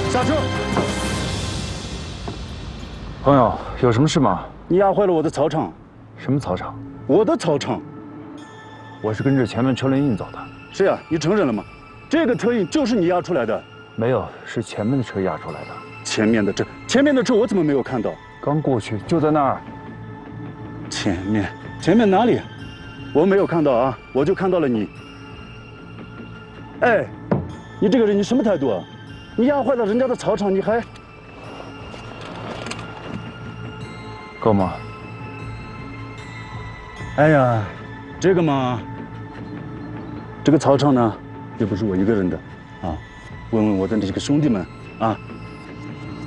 下车！ 朋友，有什么事吗？ 你压坏了我的草场。 什么草场？ 我的草场。 我是跟着前面车轮印走的。 是呀，你承认了吗？这个车印就是你压出来的。 没有，是前面的车压出来的。 前面的车我怎么没有看到？ 刚过去就在那儿。 前面哪里？我没有看到啊，我就看到了你。哎，你这个人你什么态度啊？你压坏了人家的草场，你还…… 够吗？ 哎呀，这个嘛，这个草场呢，又不是我一个人的啊。问问我的这个兄弟们啊，